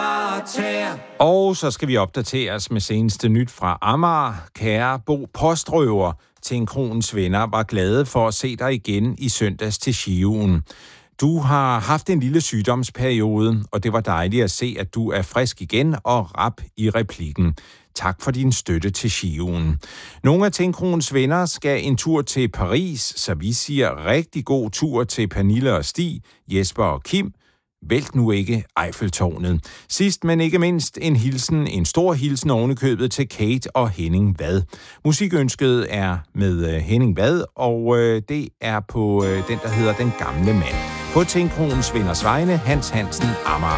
Og så skal vi opdateres med seneste nyt fra Amager. Kære Bo Postrøver, Tinkrons venner var glade for at se dig igen i søndags til Skiven. Du har haft en lille sygdomsperiode, og det var dejligt at se, at du er frisk igen og rap i replikken. Tak for din støtte til Skiven. Nogle af Tinkrons venner skal en tur til Paris, så vi siger rigtig god tur til Pernille og Stig, Jesper og Kim. Vælt nu ikke Eiffeltårnet. Sidst, men ikke mindst, en stor hilsen ovenikøbet til Kate og Henning Vad. Musikønsket er med Henning Vad, og det er på den, der hedder Den Gamle Mand. På Tinkrons venners vegne, Hans Hansen, Amager.